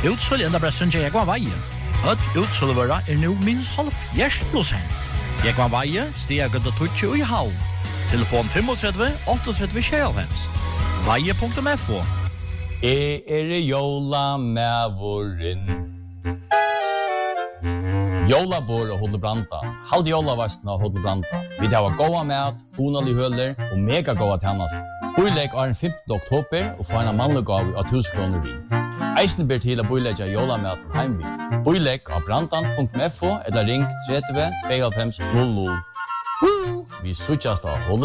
Utsøl enda bressun til Jekvann Veie. Utsølvøra nu minst 70%. Jekvann Veie, stiger gøtta tutsi i havn. Telefon 35 38 96. Veie.fo. Jola Mævorin. Jolabor og Hodlebranta. Halde jolavastna og Hodlebranta. Vi har goda mat, honalig høler og mega goda tjänast. Boilegg er den 15. oktober og få en mannlig gav av 1000 kroner vi. Eisen ber til å boilegge jolamaten heimvi. Boilegg av brantan.fo eller ring 30 92 00. Vi suttjast av Hodlebranta.